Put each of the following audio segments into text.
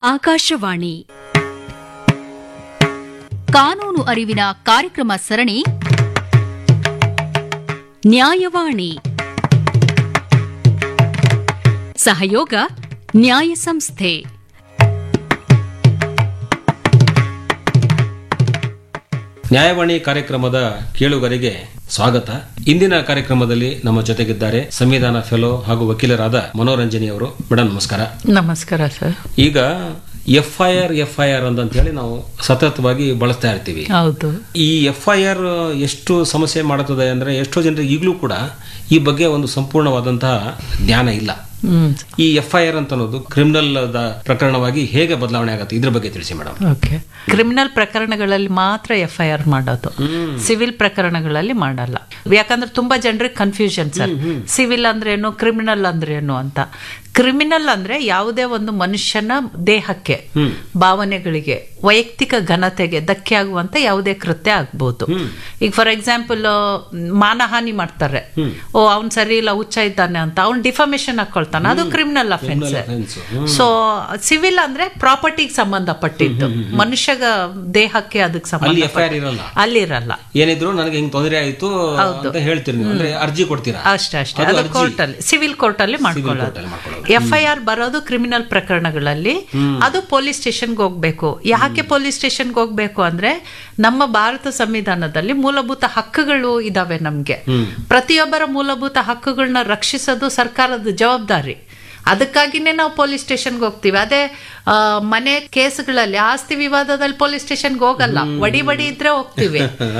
ಆಕಾಶವಾಣಿ ಕಾನೂನು ಅರಿವಿನ ಕಾರ್ಯಕ್ರಮ ಸರಣಿ ನ್ಯಾಯವಾಣಿ. ಸಹಯೋಗ ನ್ಯಾಯ ಸಂಸ್ಥೆ. ನ್ಯಾಯವಾಣಿ ಕಾರ್ಯಕ್ರಮದ ಕೇಳುಗರಿಗೆ ಸ್ವಾಗತ. ಇಂದಿನ ಕಾರ್ಯಕ್ರಮದಲ್ಲಿ ನಮ್ಮ ಜೊತೆಗಿದ್ದಾರೆ ಸಂವಿಧಾನ ಫೆಲೋ ಹಾಗೂ ವಕೀಲರಾದ ಮನೋರಂಜನಿ ಅವರು. ಮೇಡಮ್ ನಮಸ್ಕಾರ. ನಮಸ್ಕಾರ ಸರ್. ಈಗ ಎಫ್ಐಆರ್ ಅಂತ ಹೇಳಿ ನಾವು ಸತತವಾಗಿ ಬಳಸ್ತಾ ಇರ್ತೀವಿ. ಹೌದು. ಈ ಎಫ್ಐಆರ್ ಎಷ್ಟು ಸಮಸ್ಯೆ ಮಾಡುತ್ತದೆ ಅಂದ್ರೆ ಎಷ್ಟೋ ಜನರಿಗೆ ಈಗಲೂ ಕೂಡ ಈ ಬಗ್ಗೆ ಒಂದು ಸಂಪೂರ್ಣವಾದಂತಹ ಜ್ಞಾನ ಇಲ್ಲ. ಈ ಎಫ್ಐಆರ್ ಅಂತ ಅನ್ನೋದು ಕ್ರಿಮಿನಲ್ ಪ್ರಕರಣವಾಗಿ ಹೇಗೆ ಬದಲಾವಣೆ ಆಗುತ್ತೆ, ಇದ್ರ ಬಗ್ಗೆ ತಿಳಿಸಿ ಮೇಡಮ್. ಓಕೆ. ಕ್ರಿಮಿನಲ್ ಪ್ರಕರಣಗಳಲ್ಲಿ ಮಾತ್ರ ಎಫ್ಐಆರ್ ಮಾಡೋದು, ಸಿವಿಲ್ ಪ್ರಕರಣಗಳಲ್ಲಿ ಮಾಡಲ್ಲ. ಯಾಕಂದ್ರೆ ತುಂಬಾ ಜನರಿಗೆ ಕನ್ಫ್ಯೂಷನ್ ಸರ್. ಸಿವಿಲ್ ಅಂದ್ರೇನು, ಕ್ರಿಮಿನಲ್ ಅಂದ್ರೇನು ಅಂತ. ಕ್ರಿಮಿನಲ್ ಅಂದ್ರೆ ಯಾವುದೇ ಒಂದು ಮನುಷ್ಯನ ದೇಹಕ್ಕೆ, ಭಾವನೆಗಳಿಗೆ, ವೈಯಕ್ತಿಕ ಘನತೆಗೆ ಧಕ್ಕೆ ಆಗುವಂತ ಯಾವುದೇ ಕೃತ್ಯ ಆಗ್ಬಹುದು. ಈಗ ಫಾರ್ ಎಕ್ಸಾಂಪಲ್ ಮಾನಹಾನಿ ಮಾಡ್ತಾರೆ, ಅವ್ನ್ ಸರಿ ಇಲ್ಲ, ಹುಚ್ಚ ಇದ್ದಾನೆ ಅಂತ ಅವ್ನ್ ಡಿಫಾಮೇಶನ್ ಹಾಕೊಳ್ತಾನೆ, ಅದು ಕ್ರಿಮಿನಲ್ ಅಫೆನ್ಸ್. ಸೊ ಸಿವಿಲ್ ಅಂದ್ರೆ ಪ್ರಾಪರ್ಟಿಗೆ ಸಂಬಂಧಪಟ್ಟಿದ್ದು, ಮನುಷ್ಯ ದೇಹಕ್ಕೆ ಅದಕ್ಕೆ ಸಂಬಂಧ ಅಲ್ಲಿರಲ್ಲ. ಏನಿದ್ರು ನನಗೆ ಹಿಂಗ್ ತೊಂದರೆ ಆಯ್ತು ಅಂತ ಹೇಳ್ತೀರಿ, ಅಂದ್ರೆ ಅರ್ಜಿ ಕೊಡ್ತೀರಾ, ಅಷ್ಟೇ. ಅದು ಕೋರ್ಟ್ ಅಲ್ಲಿ, ಸಿವಿಲ್ ಕೋರ್ಟ್ ಅಲ್ಲಿ ಮಾಡ್ಕೊಳ್ಳೋದು. ಎಫ್ಐಆರ್ ಬರೋದು ಕ್ರಿಮಿನಲ್ ಪ್ರಕರಣಗಳಲ್ಲಿ. ಅದು ಪೊಲೀಸ್ ಸ್ಟೇಷನ್ಗೆ ಹೋಗ್ಬೇಕು. ಯಾಕೆ ಪೊಲೀಸ್ ಸ್ಟೇಷನ್ಗೆ ಹೋಗ್ಬೇಕು ಅಂದ್ರೆ, ನಮ್ಮ ಭಾರತ ಸಂವಿಧಾನದಲ್ಲಿ ಮೂಲಭೂತ ಹಕ್ಕುಗಳು ಇದಾವೆ. ನಮ್ಗೆ ಪ್ರತಿಯೊಬ್ಬರ ಮೂಲಭೂತ ಹಕ್ಕುಗಳನ್ನ ರಕ್ಷಿಸೋದು ಸರ್ಕಾರದ ಜವಾಬ್ದಾರಿ. ಅದಕ್ಕಾಗಿನೇ ನಾವು ಪೊಲೀಸ್ ಸ್ಟೇಷನ್ಗೆ ಹೋಗ್ತೀವಿ. ಅದೇ ಮನೆ ಕೇಸ್ಗಳಲ್ಲಿ, ಆಸ್ತಿ ವಿವಾದದಲ್ಲಿ ಪೊಲೀಸ್ ಸ್ಟೇಷನ್ಗೆ ಹೋಗಲ್ಲ. ವಡಿ ಇದ್ರೆ ಹೋಗ್ತೀವಿ,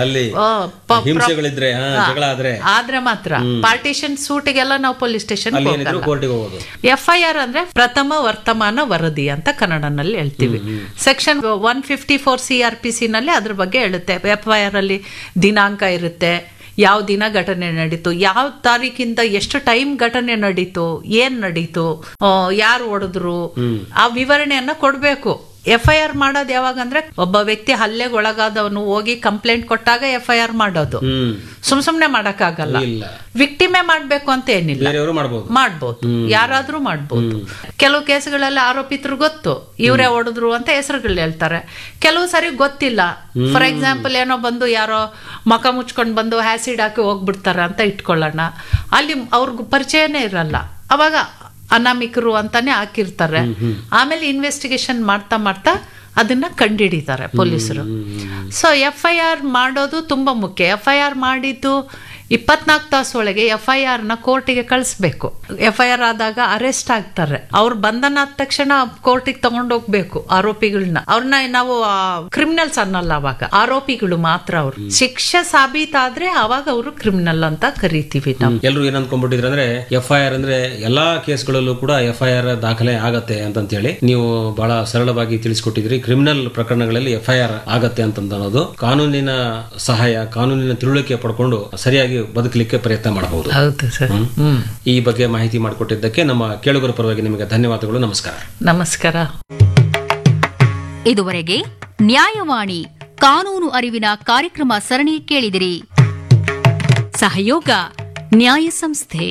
ಆದ್ರೆ ಮಾತ್ರ. ಪಾರ್ಟಿಷನ್ ಸೂಟಿಗೆಲ್ಲ ನಾವು ಪೊಲೀಸ್ ಸ್ಟೇಷನ್ ಹೋಗಲ್ಲ. ಎಫ್ಐಆರ್ ಅಂದ್ರೆ ಪ್ರಥಮ ವರ್ತಮಾನ ವರದಿ ಅಂತ ಕನ್ನಡನಲ್ಲಿ ಹೇಳ್ತೀವಿ. ಸೆಕ್ಷನ್ 154 CRPC ನಲ್ಲಿ ಅದ್ರ ಬಗ್ಗೆ ಹೇಳುತ್ತೆ. ಎಫ್ಐಆರ್ ಅಲ್ಲಿ ದಿನಾಂಕ ಇರುತ್ತೆ, ಯಾವ ದಿನ ಘಟನೆ ನಡೀತು, ಯಾವ ತಾರೀಕಿಂದ ಎಷ್ಟು ಟೈಮ್ ಘಟನೆ ನಡೀತು, ಏನ್ ನಡೀತು, ಯಾರು ಹೊಡೆದ್ರು, ಆ ವಿವರಣೆಯನ್ನ ಕೊಡ್ಬೇಕು. ಎಫ್ಐಆರ್ ಮಾಡೋದು ಯಾವಾಗ ಅಂದ್ರೆ, ಒಬ್ಬ ವ್ಯಕ್ತಿ ಹಲ್ಲೆಗೆ ಒಳಗಾದವನು ಹೋಗಿ ಕಂಪ್ಲೇಂಟ್ ಕೊಟ್ಟಾಗ ಎಫ್ಐಆರ್ ಮಾಡೋದು. ಸುಮ್ನೆ ಮಾಡಕ್ಕಾಗಲ್ಲ. ವಿಕ್ಟಿಮೇ ಮಾಡ್ಬೇಕು ಅಂತ ಏನಿಲ್ಲ, ಮಾಡ್ಬೋದು, ಯಾರಾದ್ರೂ ಮಾಡ್ಬೋದು. ಕೆಲವು ಕೇಸ್ಗಳಲ್ಲಿ ಆರೋಪಿತರು ಗೊತ್ತು, ಇವರೇ ಹೊಡೆದ್ರು ಅಂತ ಹೆಸರುಗಳು ಹೇಳ್ತಾರೆ. ಕೆಲವು ಸರಿ ಗೊತ್ತಿಲ್ಲ. ಫಾರ್ ಎಕ್ಸಾಂಪಲ್ ಏನೋ ಬಂದು ಯಾರೋ ಮಕ ಮುಚ್ಕೊಂಡ್ ಬಂದು ಆಸಿಡ್ ಹಾಕಿ ಹೋಗ್ಬಿಡ್ತಾರ ಅಂತ ಇಟ್ಕೊಳ್ಳೋಣ. ಅಲ್ಲಿ ಅವ್ರಿಗೂ ಪರಿಚಯನೇ ಇರಲ್ಲ, ಅವಾಗ ಅನಾಮಿಕರು ಅಂತಾನೆ ಹಾಕಿರ್ತಾರೆ. ಆಮೇಲೆ ಇನ್ವೆಸ್ಟಿಗೇಷನ್ ಮಾಡ್ತಾ ಅದನ್ನ ಕಂಡುಹಿಡಿತಾರೆ ಪೊಲೀಸರು. ಸೊ ಎಫ್ಐಆರ್ ಮಾಡೋದು ತುಂಬಾ ಮುಖ್ಯ. ಎಫ್ಐಆರ್ ಮಾಡಿದ್ದು 24 ತಾಸು ಒಳಗೆ ಎಫ್ಐಆರ್ ನ ಕೋರ್ಟಿಗೆ ಕಳಿಸ್ಬೇಕು. ಎಫ್ಐಆರ್ ಆದಾಗ ಅರೆಸ್ಟ್ ಆಗ್ತಾರೆ. ಅವ್ರು ಬಂಧನ ಆದ ತಕ್ಷಣ ಕೋರ್ಟಿಗೆ ತಗೊಂಡೋಗ್ಬೇಕು ಆರೋಪಿಗಳನ್ನ. ಅವ್ರನ್ನ ನಾವು ಕ್ರಿಮಿನಲ್ಸ್ ಅನ್ನಲ್ಲ, ಅವಾಗ ಆರೋಪಿಗಳು ಮಾತ್ರ. ಅವ್ರು ಶಿಕ್ಷೆ ಸಾಬೀತಾದ್ರೆ ಅವಾಗ ಅವರು ಕ್ರಿಮಿನಲ್ ಅಂತ ಕರಿತೀವಿ ನಾವು. ಎಲ್ಲರೂ ಏನ್ ಅನ್ಕೊಂಡ್ಬಿಟ್ಟಿದ್ರೆ ಅಂದ್ರೆ ಎಫ್ಐಆರ್ ಅಂದ್ರೆ ಎಲ್ಲಾ ಕೇಸ್ಗಳಲ್ಲೂ ಕೂಡ ಎಫ್ಐಆರ್ ದಾಖಲೆ ಆಗತ್ತೆ ಅಂತ ಹೇಳಿ ನೀವು ಬಹಳ ಸರಳವಾಗಿ ತಿಳಿಸ್ಕೊಟ್ಟಿದ್ರಿ. ಕ್ರಿಮಿನಲ್ ಪ್ರಕರಣಗಳಲ್ಲಿ ಎಫ್ಐಆರ್ ಆಗತ್ತೆ ಅಂತ ಅನ್ನೋದು ಕಾನೂನಿನ ಸಹಾಯ, ಕಾನೂನಿನ ತಿಳುವಳಿಕೆ ಪಡ್ಕೊಂಡು ಸರಿಯಾಗಿ ಬದುಕಲಿಕ್ಕೆ ಪ್ರಯತ್ನ ಮಾಡಬಹುದು. ಈ ಬಗ್ಗೆ ಮಾಹಿತಿ ಮಾಡಿಕೊಟ್ಟಿದ್ದಕ್ಕೆ ನಮ್ಮ ಕೇಳುಗರ ಪರವಾಗಿ ನಿಮಗೆ ಧನ್ಯವಾದಗಳು. ನಮಸ್ಕಾರ. ನಮಸ್ಕಾರ. ಇದುವರೆಗೆ ನ್ಯಾಯವಾಣಿ ಕಾನೂನು ಅರಿವಿನ ಕಾರ್ಯಕ್ರಮ ಸರಣಿ ಕೇಳಿದಿರಿ. ಸಹಯೋಗ ನ್ಯಾಯ ಸಂಸ್ಥೆ.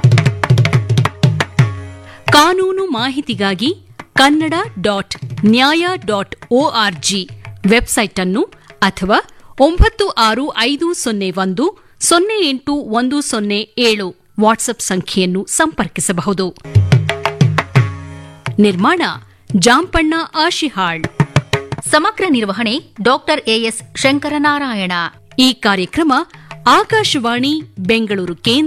ಕಾನೂನು ಮಾಹಿತಿಗಾಗಿ kannada.nya.org ವೆಬ್ಸೈಟ್ ಅನ್ನು ಅಥವಾ 9550108107 ವಾಟ್ಸ್ಆಪ್ ಸಂಖ್ಯೆಯನ್ನು ಸಂಪರ್ಕಿಸಬಹುದು. ನಿರ್ಮಾಣ ಜಾಂಪಣ್ಣ ಆಶಿಹಾಳ್. ಸಮಗ್ರ ನಿರ್ವಹಣೆ ಡಾಕ್ಟರ್ ಎಎಸ್ ಶಂಕರನಾರಾಯಣ. ಈ ಕಾರ್ಯಕ್ರಮ ಆಕಾಶವಾಣಿ ಬೆಂಗಳೂರು ಕೇಂದ್ರ